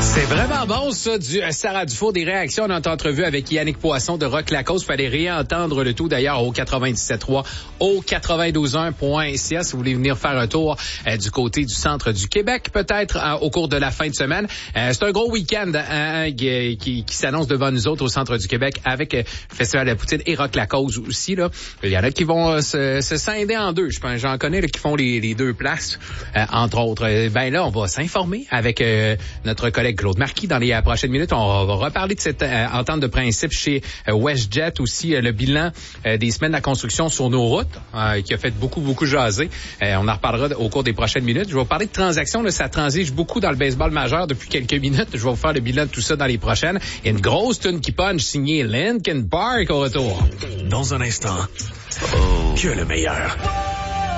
C'est vraiment bon, ça, du Sarah Dufour, des réactions à notre entrevue avec Yannick Poisson de Rock Lacoste. Vous allez réentendre le tout, d'ailleurs, au 97.3, au 92.1.ca, si vous voulez venir faire un tour du côté du centre du Québec, peut-être au cours de la fin de semaine. C'est un gros week-end qui s'annonce devant nous autres au centre du Québec avec le Festival de la Poutine et Rock Lacoste aussi, là. Il y en a qui vont se scinder en deux. J'en connais là, qui font les deux places, entre autres. Ben là, on va s'informer avec notre collègue Claude Marquis dans les prochaines minutes. On va reparler de cette entente de principe chez WestJet, aussi le bilan des semaines de la construction sur nos routes, qui a fait beaucoup jaser. On en reparlera au cours des prochaines minutes. Je vais vous parler de transactions. Là, ça transige beaucoup dans le baseball majeur depuis quelques minutes. Je vais vous faire le bilan de tout ça dans les prochaines. Et une grosse tune qui punch signée Linkin Park au retour. Dans un instant, que le meilleur.